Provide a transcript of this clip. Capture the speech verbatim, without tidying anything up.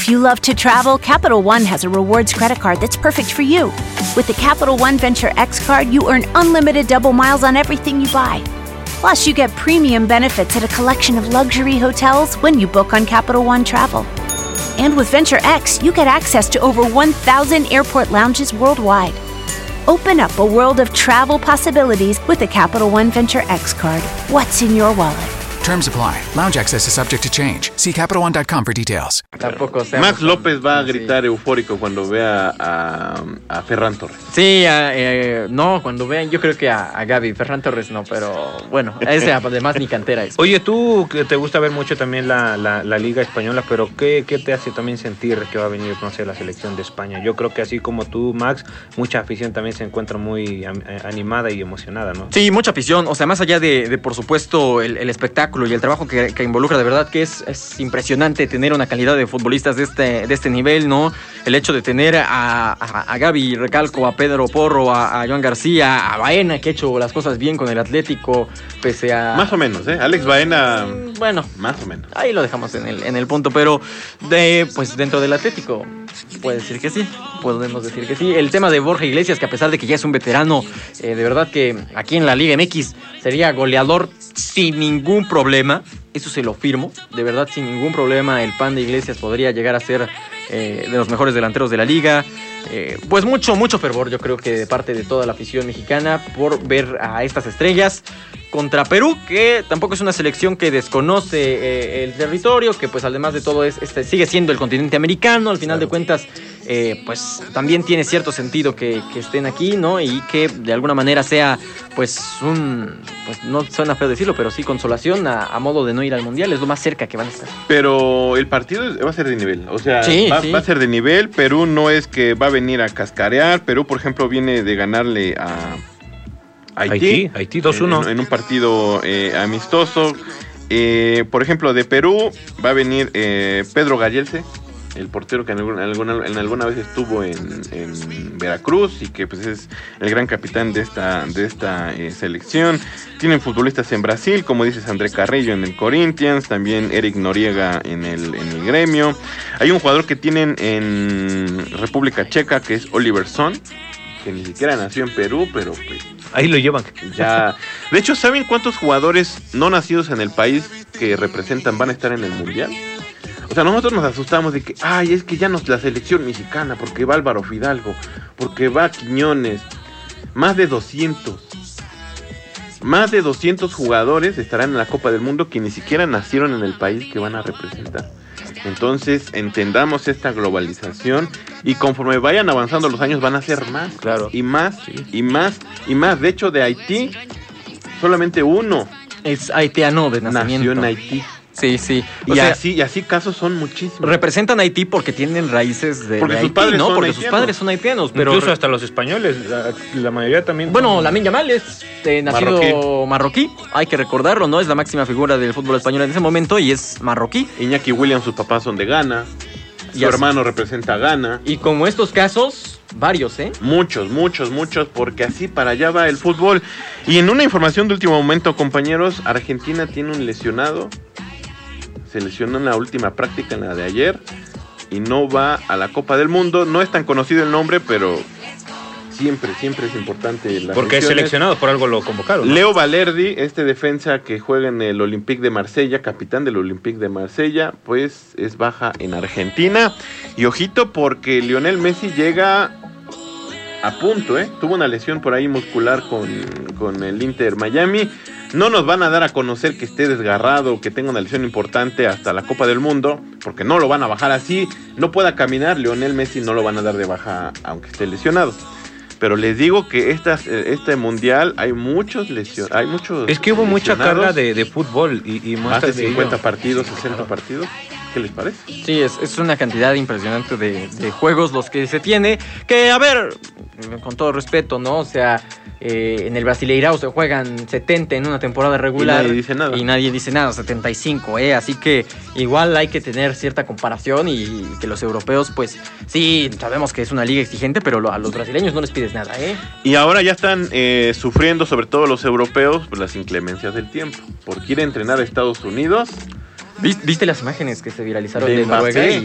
If you love to travel, Capital One has a rewards credit card that's perfect for you. With the Capital One Venture X card, you earn unlimited double miles on everything you buy. Plus, you get premium benefits at a collection of luxury hotels when you book on Capital One Travel. And with Venture X, you get access to over one thousand airport lounges worldwide. Open up a world of travel possibilities with the Capital One Venture X card. What's in your wallet? Terms apply. Lounge access is subject to change. See Capital One dot com for details. Tampoco Max López va a gritar sí. eufórico cuando vea a, a Ferran Torres. Sí, eh, no, cuando vean, yo creo que a, a Gaby. Ferran Torres no, pero bueno, ese además ni cantera es. Oye, tú que te gusta ver mucho también la, la, la Liga Española, pero ¿qué, ¿qué te hace también sentir que va a venir, no sé, la selección de España? Yo creo que así como tú, Max, mucha afición también se encuentra muy animada y emocionada, ¿no? Sí, mucha afición, o sea, más allá de, de por supuesto, el, el espectáculo y el trabajo que, que involucra, de verdad que es, es impresionante tener una calidad de futbolistas de este, de este nivel, ¿no? El hecho de tener a, a, a Gaby, recalco, a Pedro Porro, a, a Joan García, a Baena, que ha hecho las cosas bien con el Atlético, pese a... Más o menos, ¿eh? Alex Baena... Bueno, más o menos. Ahí lo dejamos en el, en el punto, pero de, pues dentro del Atlético, puede decir que sí, podemos decir que sí. El tema de Borja Iglesias, que a pesar de que ya es un veterano, eh, de verdad que aquí en la Liga M X sería goleador sin ningún problema, eso se lo firmo, de verdad sin ningún problema el Panda Iglesias podría llegar a ser eh, de los mejores delanteros de la liga. Eh, pues mucho, mucho fervor yo creo que de parte de toda la afición mexicana por ver a estas estrellas contra Perú, que tampoco es una selección que desconoce eh, el territorio, que pues además de todo es, este, sigue siendo el continente americano, al final claro. de cuentas eh, pues también tiene cierto sentido que, que estén aquí, ¿no? Y que de alguna manera sea pues un, pues no suena feo decirlo, pero sí consolación a, a modo de no ir al Mundial, es lo más cerca que van a estar. Pero el partido va a ser de nivel, o sea, sí, va, sí. va a ser de nivel. Perú no es que va a venir a cascarear. Perú, por ejemplo, viene de ganarle a Haití, Haití, Haití dos uno. En, en un partido eh, amistoso. Eh, por ejemplo, de Perú va a venir eh, Pedro Gallelse, el portero que en alguna, alguna, en alguna vez estuvo en, en Veracruz y que pues es el gran capitán de esta, de esta eh, selección. Tienen futbolistas en Brasil, como dices, André Carrillo en el Corinthians, también Eric Noriega en el, en el Gremio. Hay un jugador que tienen en República Checa que es Oliver Son, que ni siquiera nació en Perú, pero pues ahí lo llevan. Ya. De hecho, ¿saben cuántos jugadores no nacidos en el país que representan van a estar en el Mundial? O sea, nosotros nos asustamos de que, ay, es que ya no es la selección mexicana, porque va Álvaro Fidalgo, porque va Quiñones. Más de doscientos. Más de doscientos jugadores estarán en la Copa del Mundo que ni siquiera nacieron en el país que van a representar. Entonces, entendamos esta globalización y conforme vayan avanzando los años van a ser más, claro, y más, sí. y más, y más. De hecho, de Haití, solamente uno es haitiano de nacimiento. Nació en Haití. Sí, sí. Y, o sea, así, y así casos son muchísimos. Representan a Haití porque tienen raíces de, porque de sus Haití, padres ¿no? son Porque haitianos. sus padres son haitianos. Pero incluso hasta los españoles, la, la mayoría también. Bueno, Lamine Yamal es eh, nacido marroquí. marroquí, hay que recordarlo, ¿no? Es la máxima figura del fútbol español en ese momento y es marroquí. Iñaki Williams, sus papás son de Ghana. Su Ya hermano sé. representa a Ghana. Y como estos casos, varios, ¿eh? Muchos, muchos, muchos, porque así para allá va el fútbol. Y en una información de último momento, compañeros, Argentina tiene un lesionado. Se lesionó en la última práctica, en la de ayer, y no va a la Copa del Mundo. No es tan conocido el nombre, pero siempre, siempre es importante. Las porque lesiones. Es seleccionado, por algo lo convocaron, ¿no? Leo Valerdi, este defensa que juega en el Olympique de Marsella, capitán del Olympique de Marsella, pues es baja en Argentina. Y ojito, porque Lionel Messi llega a punto, ¿eh? Tuvo una lesión por ahí muscular con, con el Inter Miami. No nos van a dar a conocer que esté desgarrado, que tenga una lesión importante hasta la Copa del Mundo, porque no lo van a bajar así. No pueda caminar, Lionel Messi no lo van a dar de baja aunque esté lesionado. Pero les digo que esta, este mundial hay muchos lesiones, hay muchos. Es que hubo mucha carga de, de fútbol y, y más de cincuenta ello. partidos, sesenta partidos. ¿Qué les parece? Sí, es, es una cantidad impresionante de, de juegos los que se tiene. Que, a ver, con todo respeto, ¿no? O sea, eh, en el Brasileirao se juegan setenta en una temporada regular. Y nadie dice nada. Y nadie dice nada, setenta y cinco, ¿eh? Así que igual hay que tener cierta comparación y que los europeos, pues, sí, sabemos que es una liga exigente, pero lo, a los brasileños no les pides nada, ¿eh? Y ahora ya están eh, sufriendo, sobre todo los europeos, pues, las inclemencias del tiempo. Por ir a entrenar a Estados Unidos. ¿Viste las imágenes que se viralizaron de, de Noruega? Y